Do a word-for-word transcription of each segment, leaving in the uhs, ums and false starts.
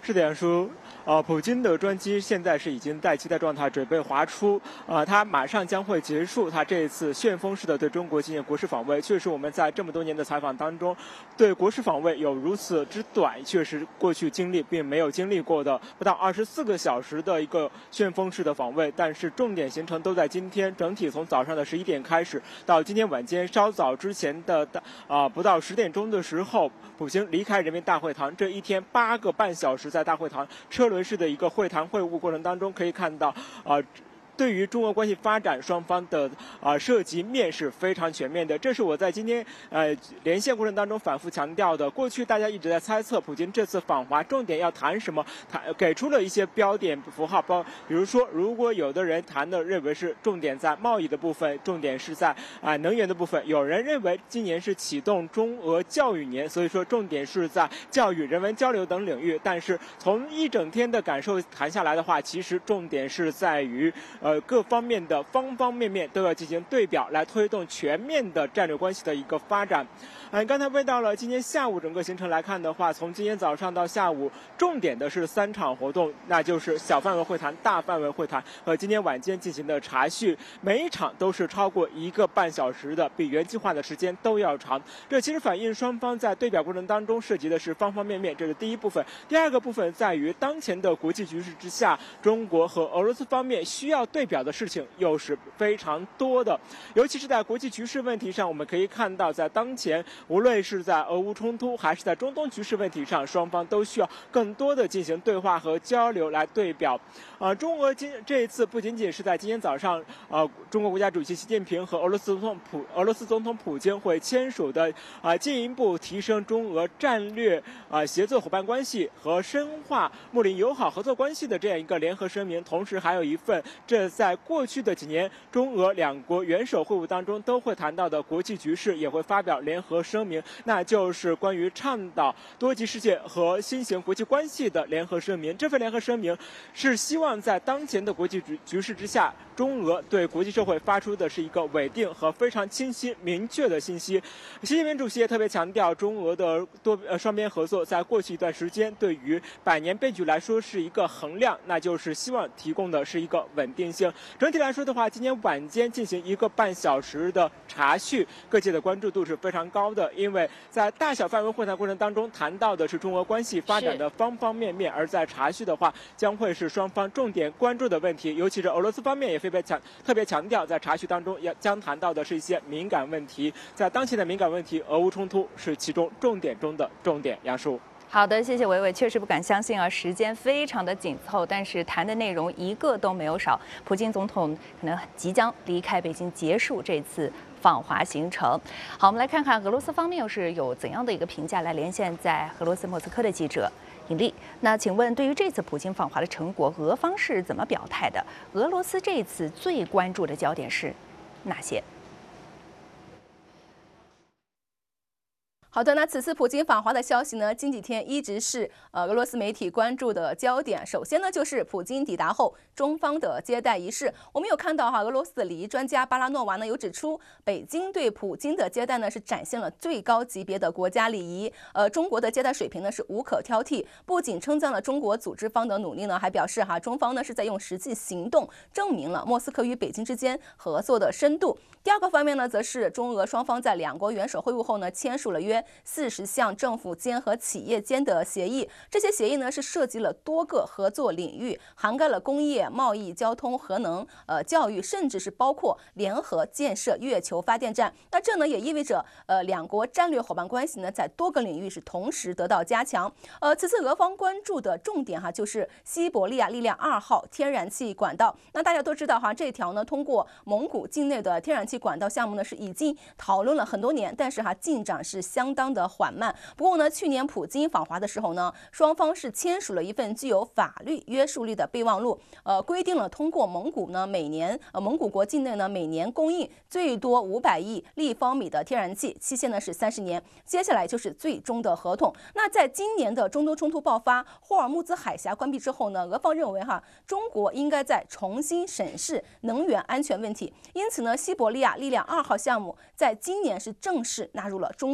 是的，杨叔。呃，普京的专机现在是已经待机的状态，准备滑出。呃，他马上将会结束他这一次旋风式的对中国进行国事访问。确实，我们在这么多年的采访当中，对国事访问有如此之短，确实过去经历并没有经历过的不到二十四个小时的一个旋风式的访问。但是重点行程都在今天，整体从早上的十一点开始，到今天晚间稍早之前的啊、呃、不到十点钟的时候，普京离开人民大会堂。这一天八个半小时在大会堂车轮式的一个会谈会晤过程当中，可以看到啊。呃对于中俄关系发展，双方的啊、呃、涉及面是非常全面的。这是我在今天呃连线过程当中反复强调的。过去大家一直在猜测普京这次访华重点要谈什么，谈给出了一些标点符号，包比如说，如果有的人谈的认为是重点在贸易的部分，重点是在啊、呃、能源的部分，有人认为今年是启动中俄教育年，所以说重点是在教育、人文交流等领域。但是从一整天的感受谈下来的话，其实重点是在于。呃，各方面的方方面面都要进行对表，来推动全面的战略关系的一个发展。嗯，刚才问到了今天下午整个行程来看的话，从今天早上到下午，重点的是三场活动，那就是小范围会谈、大范围会谈和今天晚间进行的茶叙，每一场都是超过一个半小时的，比原计划的时间都要长。这其实反映双方在对表过程当中涉及的是方方面面，这是第一部分。第二个部分在于当前的国际局势之下，中国和俄罗斯方面需要对表的事情又是非常多的，尤其是在国际局势问题上，我们可以看到，在当前，无论是在俄乌冲突，还是在中东局势问题上，双方都需要更多的进行对话和交流来对表。啊、呃，中俄今这一次不仅仅是在今天早上，啊、呃，中国国家主席习近平和俄罗斯总统普俄罗斯总统普京会签署的啊、呃，进一步提升中俄战略啊、呃、协作伙伴关系和深化睦邻友好合作关系的这样一个联合声明，同时还有一份这在过去的几年中俄两国元首会晤当中都会谈到的国际局势，也会发表联合声明，那就是关于倡导多极世界和新型国际关系的联合声明。这份联合声明是希望在当前的国际局局势之下，中俄对国际社会发出的是一个稳定和非常清晰明确的信息。习近平主席也特别强调，中俄的多呃双边合作在过去一段时间对于百年变局来说是一个衡量，那就是希望提供的是一个稳定性。整体来说的话，今天晚间进行一个半小时的茶叙，各界的关注度是非常高的，因为在大小范围会谈过程当中谈到的是中俄关系发展的方方面面，而在茶叙的话，将会是双方重点关注的问题，尤其是俄罗斯方面也特别强特别强调，在茶叙当中也将谈到的是一些敏感问题，在当前的敏感问题，俄乌冲突是其中重点中的重点。杨叔。 好的，谢谢伟伟。确实不敢相信啊，时间非常的紧凑，但是谈的内容一个都没有少。普京总统可能即将离开北京，结束这次访华行程。好，我们来看看俄罗斯方面又是有怎样的一个评价。来连线在俄罗斯莫斯科的记者尹丽。那请问，对于这次普京访华的成果，俄方是怎么表态的？俄罗斯这次最关注的焦点是哪些？ 好的，那此次普京访华的消息呢，近几天一直是呃俄罗斯媒体关注的焦点。首先呢，就是普京抵达后中方的接待仪式。我们有看到哈，俄罗斯的礼仪专家巴拉诺娃呢有指出，北京对普京的接待呢是展现了最高级别的国家礼仪。呃，中国的接待水平呢是无可挑剔。不仅称赞了中国组织方的努力呢，还表示哈，中方呢是在用实际行动证明了莫斯科与北京之间合作的深度。第二个方面呢，则是中俄双方在两国元首会晤后呢，签署了约四十项政府间和企业间的协议。这些协议呢是涉及了多个合作领域，涵盖了工业、贸易、交通、核能、呃教育，甚至是包括联合建设月球发电站。那这呢也意味着呃两国战略伙伴关系呢在多个领域是同时得到加强。呃，此次俄方关注的重点哈就是西伯利亚力量二号天然气管道。那大家都知道哈，这条呢通过蒙古境内的天然气管道项目呢是已经讨论了很多年，但是哈进展是相当的缓慢。不过呢，去年普京访华的时候呢，双方是签署了一份具有法律约束力的备忘录，呃，规定了通过蒙古呢每年呃蒙古国境内呢每年供应最多五百亿立方米的天然气，期限呢是三十年。接下来就是最终的合同。那在今年的中东冲突爆发、霍尔木兹海峡关闭之后呢，俄方认为哈，中国应该再重新审视能源安全问题。因此呢，西伯利亚力量二号项目在今年是正式纳入了中国的武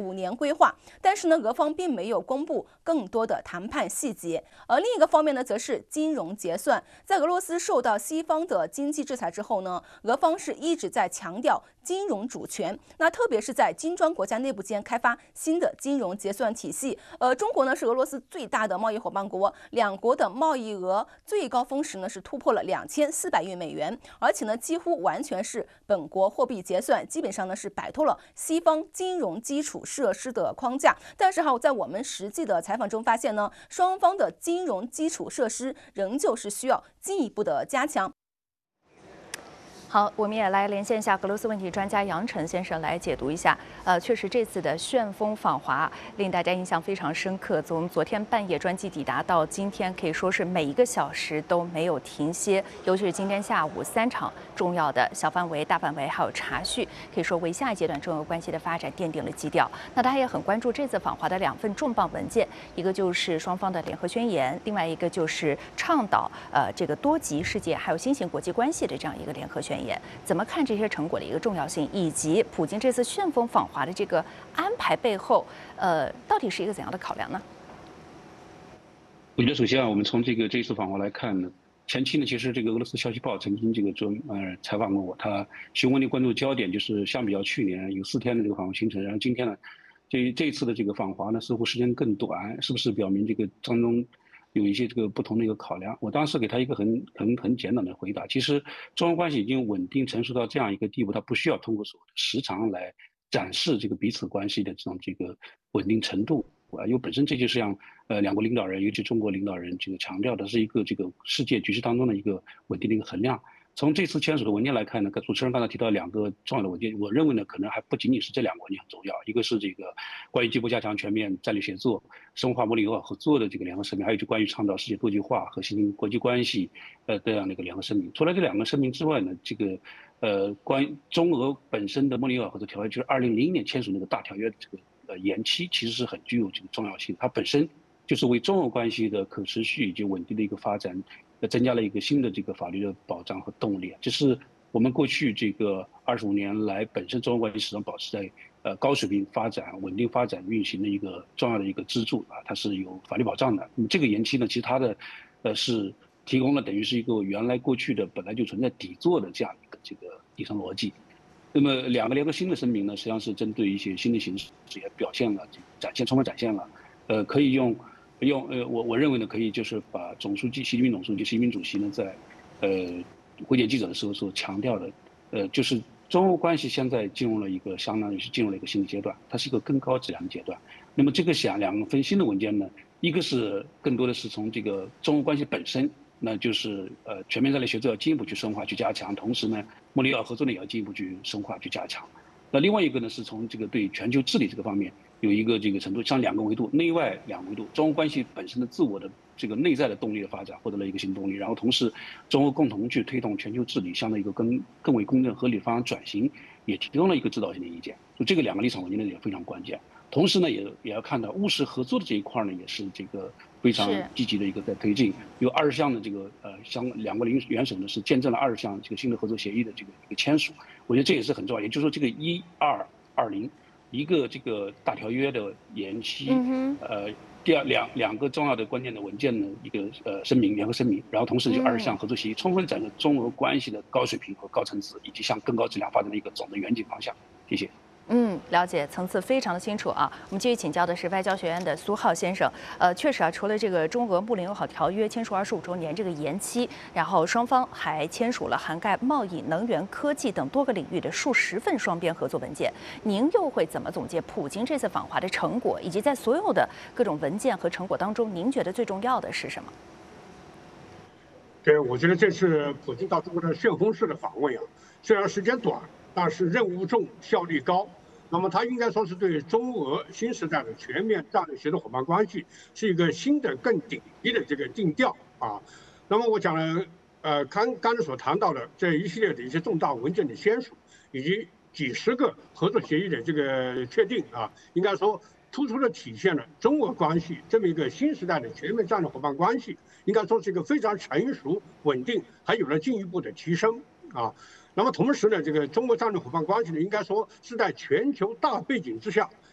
五年规划，但是呢，俄方并没有公布更多的谈判细节。而另一个方面呢，则是金融结算。在俄罗斯受到西方的经济制裁之后呢，俄方是一直在强调金融主权，那特别是在金砖国家内部间开发新的金融结算体系。呃，中国呢是俄罗斯最大的贸易伙伴国，两国的贸易额最高峰时呢是突破了两千四百亿美元，而且呢几乎完全是本国货币结算，基本上呢是摆脱了西方金融基础设施的框架。但是哈，在我们实际的采访中发现呢，双方的金融基础设施仍旧是需要进一步的加强。 好，我们也来连线一下俄罗斯问题专家杨晨先生来解读一下。呃，确实这次的旋风访华令大家印象非常深刻。从昨天半夜专机抵达到今天，可以说是每一个小时都没有停歇。尤其是今天下午三场重要的小范围、大范围还有茶叙，可以说为下一阶段中俄关系的发展奠定了基调。那大家也很关注这次访华的两份重磅文件，一个就是双方的联合宣言，另外一个就是倡导呃这个多极世界还有新型国际关系的这样一个联合宣言。怎么看这些成果的一个重要性，以及普京这次旋风访华的这个安排背后，呃，到底是一个怎样的考量呢？ 我觉得首先啊，我们从这个这次访华来看呢，前期呢，其实这个俄罗斯消息报曾经这个专呃采访过我，他询问的关注焦点就是相比较去年有四天的这个访华行程，然后今天呢，这这一次的这个访华呢，似乎时间更短，是不是表明这个当中有一些这个不同的一个考量？我当时给他一个很很很简短的回答，其实中俄关系已经稳定成熟到这样一个地步，它不需要通过所谓的时长来展示这个彼此关系的这种这个稳定程度啊，因为本身这就是让呃两国领导人，尤其中国领导人这个强调的是一个这个世界局势当中的一个稳定的一个衡量。从这次签署的文件来看呢，主持人刚才提到两个重要的文件，我认为呢，可能还不仅仅是这两个文件很重要，一个是这个关于进一步加强全面战略协作、深化睦邻友好合作的这个联合声明，还有就关于倡导世界多极化和新型国际关系呃这样的一个联合声明。除了这两个声明之外呢，这个呃关于中俄本身的睦邻友好合作条约，就是二零零一年签署那个大条约的这个呃延期，其实是很具有这个重要性，它本身就是为中俄关系的可持续以及稳定的一个发展。增加了一个新的这个法律的保障和动力，这是我们过去这个二十五年来本身中俄关系始终保持在呃高水平发展、稳定发展运行的一个重要的一个支柱啊，它是有法律保障的。那么这个延期呢，其实它的呃是提供了等于是一个原来过去的本来就存在底座的这样一个这个底层逻辑。那么两个联合新的声明呢，实际上是针对一些新的形势也表现了、展现充分展现了，呃，可以用。用呃，我我认为呢，可以就是把总书记习近平总书记、习近平主席呢，在呃会见记者的时候所强调的，呃，就是中欧关系现在进入了一个相当于是进入了一个新的阶段，它是一个更高质量的阶段。那么这个想两份新的文件呢，一个是更多的是从这个中欧关系本身，那就是呃全面战略协作要进一步去深化、去加强，同时呢，睦邻友好合作呢也要进一步去深化、去加强。那另外一个呢，是从这个对全球治理这个方面。有一个这个程度，像两个维度，内外两维度，中欧关系本身的自我的这个内在的动力的发展获得了一个新动力，然后同时，中欧共同去推动全球治理向的一个更更为公正合理的方向转型，也提供了一个指导性的意见。就这个两个立场文件呢也非常关键。同时呢，也也要看到务实合作的这一块呢，也是这个非常积极的一个在推进。有二十项的这个呃，相两国领元首呢是见证了二十项这个新的合作协议的这个一个签署，我觉得这也是很重要。也就是说，这个一二二零。一个这个大条约的延期，嗯、呃，第二两两个重要的关键的文件呢，一个呃声明，联合声明，然后同时就二十项合作协议，充分展现中俄关系的高水平和高层次，以及向更高质量发展的一个总的远景方向。谢谢。 嗯，了解，层次非常的清楚啊。我们继续请教的是外交学院的苏浩先生。呃，确实啊，除了这个中俄睦邻友好条约签署二十五周年这个延期，然后双方还签署了涵盖贸易、能源、科技等多个领域的数十份双边合作文件。您又会怎么总结普京这次访华的成果，以及在所有的各种文件和成果当中，您觉得最重要的是什么？ 对，我觉得这次普京到中国的旋风式的访问啊，虽然时间短，但是任务重、效率高。那么它应该说是对中俄新时代的全面战略协作伙伴关系是一个新的、更顶级的这个定调啊。那么我讲了，呃，刚刚才所谈到的这一系列的一些重大文件的签署，以及几十个合作协议的这个确定啊，应该说突出的体现了中俄关系这么一个新时代的全面战略伙伴关系，应该说是一个非常成熟、稳定，还有了进一步的提升啊。那么同时呢，这个中俄战略伙伴关系呢，应该说是在全球大背景之下，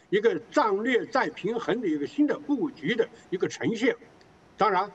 一个战略再平衡的一个新的布局的一个呈现。当然，